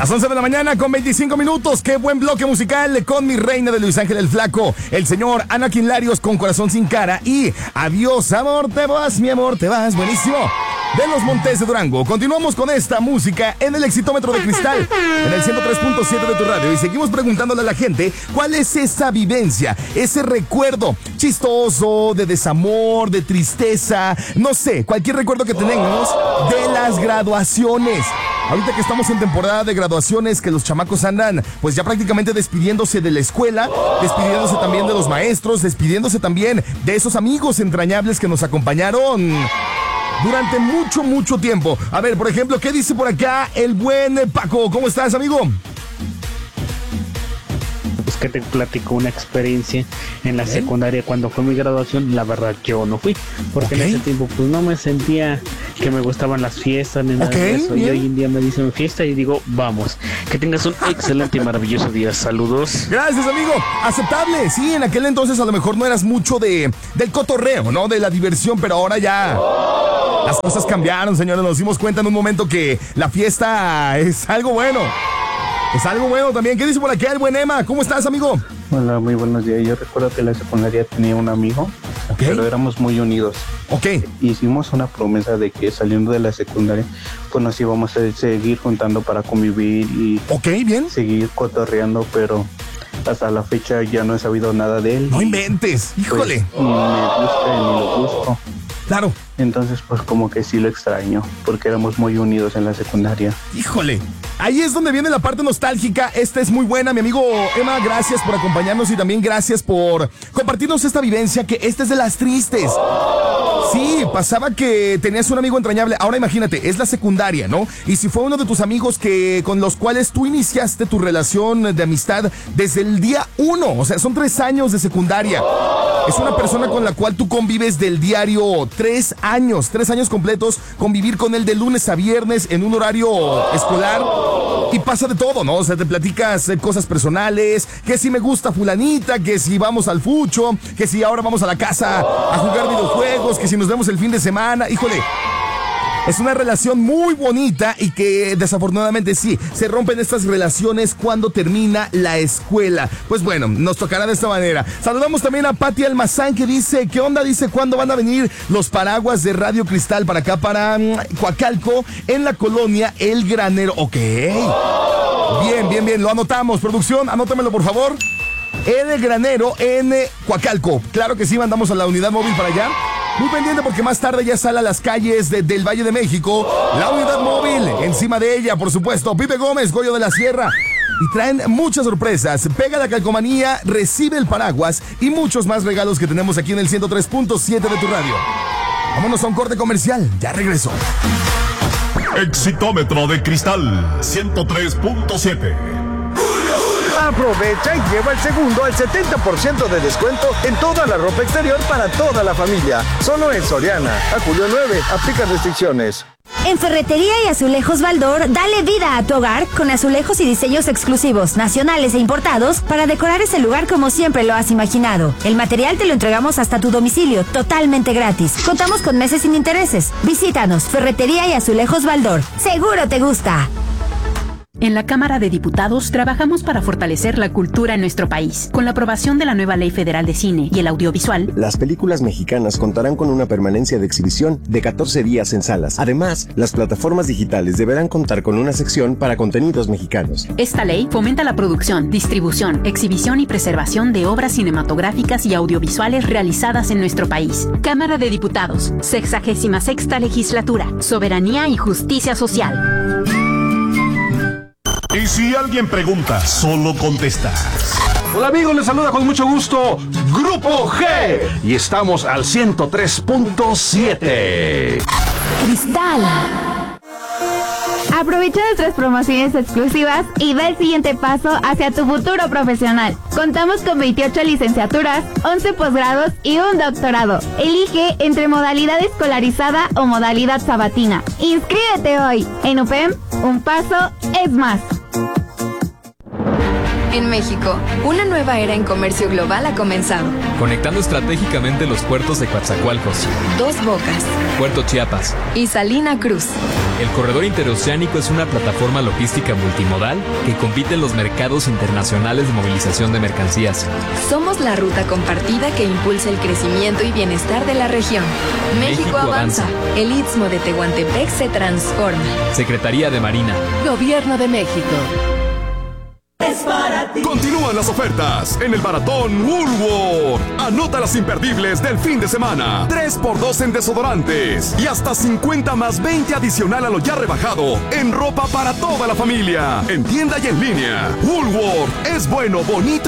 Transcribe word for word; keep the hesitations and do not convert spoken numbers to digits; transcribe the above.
Las once de la mañana con veinticinco minutos. Qué buen bloque musical con mi reina de Luis Ángel el Flaco, el señor Anakin Larios con Corazón Sin Cara y Adiós amor, te vas, mi amor, te vas. Buenísimo. De Los Montes de Durango. Continuamos con esta música en el Exitómetro de Cristal, en el ciento tres punto siete de tu radio. Y seguimos preguntándole a la gente cuál es esa vivencia, ese recuerdo chistoso, de desamor, de tristeza, no sé, cualquier recuerdo que tengamos de las graduaciones. Ahorita que estamos en temporada de graduaciones, que los chamacos andan pues ya prácticamente despidiéndose de la escuela, despidiéndose también de los maestros, despidiéndose también de esos amigos entrañables que nos acompañaron durante mucho, mucho tiempo. A ver, por ejemplo, ¿qué dice por acá el buen Paco? ¿Cómo estás, amigo? Pues que te platico una experiencia en la ¿Eh? secundaria cuando fue mi graduación. La verdad yo no fui, porque okay. en ese tiempo pues no me sentía que me gustaban las fiestas ni nada okay, de eso. Bien. Y hoy en día me dicen fiesta y digo, vamos, que tengas un excelente y maravilloso día. Saludos. Gracias, amigo. Aceptable. Sí, en aquel entonces a lo mejor no eras mucho de del cotorreo, ¿no? De la diversión, pero ahora ya las cosas cambiaron, señores. Nos dimos cuenta en un momento que la fiesta es algo bueno. Es algo bueno también. ¿Qué dice por aquí el buen Emma? ¿Cómo estás, amigo? Hola, muy buenos días. Yo recuerdo que en la secundaria tenía un amigo, okay. pero éramos muy unidos. Ok. Hicimos una promesa de que saliendo de la secundaria, pues nos íbamos a seguir juntando para convivir y ok, bien. seguir cotorreando, pero hasta la fecha ya no he sabido nada de él. No inventes, híjole. Pues, ni me gusta ni lo busco. Claro. Entonces, pues como que sí lo extraño, porque éramos muy unidos en la secundaria. Híjole. Ahí es donde viene la parte nostálgica. Esta es muy buena, mi amigo Emma. Gracias por acompañarnos y también gracias por compartirnos esta vivencia, que esta es de las tristes. Sí, pasaba que tenías un amigo entrañable. Ahora imagínate, es la secundaria, ¿no? Y si fue uno de tus amigos que con los cuales tú iniciaste tu relación de amistad desde el día uno, o sea, son tres años de secundaria. Es una persona con la cual tú convives del diario tres años, tres años completos, convivir con él de lunes a viernes en un horario escolar. Y pasa de todo, ¿no? O sea, te platicas cosas personales, que si me gusta fulanita, que si vamos al fucho, que si ahora vamos a la casa a jugar videojuegos, que si nos vemos el fin de semana. Híjole, es una relación muy bonita y que desafortunadamente sí, se rompen estas relaciones cuando termina la escuela. Pues bueno, nos tocará de esta manera. Saludamos también a Pati Almazán, que dice, ¿qué onda? Dice, ¿cuándo van a venir los paraguas de Radio Cristal para acá, para um, Coacalco, en la colonia El Granero? Ok. Bien, bien, bien, lo anotamos. Producción, anótamelo, por favor. El Granero en Coacalco. Claro que sí, mandamos a la unidad móvil para allá. Muy pendiente porque más tarde ya sale a las calles de, del Valle de México la unidad móvil. Encima de ella, por supuesto, Pipe Gómez, Goyo de la Sierra. Y traen muchas sorpresas. Pega la calcomanía, recibe el paraguas y muchos más regalos que tenemos aquí en el ciento tres punto siete de tu radio. Vámonos a un corte comercial. Ya regreso. Exitómetro de Cristal ciento tres punto siete. Aprovecha y lleva el segundo al setenta por ciento de descuento en toda la ropa exterior para toda la familia. Solo en Soriana. A julio nueve, aplican restricciones. En Ferretería y Azulejos Baldor, dale vida a tu hogar con azulejos y diseños exclusivos, nacionales e importados, para decorar ese lugar como siempre lo has imaginado. El material te lo entregamos hasta tu domicilio, totalmente gratis. Contamos con meses sin intereses. Visítanos, Ferretería y Azulejos Baldor. Seguro te gusta. En la Cámara de Diputados trabajamos para fortalecer la cultura en nuestro país. Con la aprobación de la nueva Ley Federal de Cine y el Audiovisual, las películas mexicanas contarán con una permanencia de exhibición de catorce días en salas. Además, las plataformas digitales deberán contar con una sección para contenidos mexicanos. Esta ley fomenta la producción, distribución, exhibición y preservación de obras cinematográficas y audiovisuales realizadas en nuestro país. Cámara de Diputados, sexagésima sexta legislatura, soberanía y justicia social. Y si alguien pregunta, solo contestas. Hola amigos, les saluda con mucho gusto Grupo G y estamos al ciento tres punto siete. Cristal. Aprovecha nuestras promociones exclusivas y da el siguiente paso hacia tu futuro profesional. Contamos con veintiocho licenciaturas, once posgrados y un doctorado. Elige entre modalidad escolarizada o modalidad sabatina. Inscríbete hoy. En U P E M, un paso es más. En México, una nueva era en comercio global ha comenzado. Conectando estratégicamente los puertos de Coatzacoalcos, Dos Bocas, Puerto Chiapas y Salina Cruz. El corredor interoceánico es una plataforma logística multimodal que compite en los mercados internacionales de movilización de mercancías. Somos la ruta compartida que impulsa el crecimiento y bienestar de la región. México, México avanza. avanza. El Istmo de Tehuantepec se transforma. Secretaría de Marina. Gobierno de México. Es para ti. Continúan las ofertas en el Maratón Woolworth. Anota las imperdibles del fin de semana. tres por dos en desodorantes y hasta cincuenta más veinte adicional a lo ya rebajado en ropa para toda la familia. En tienda y en línea. Woolworth es bueno, bonito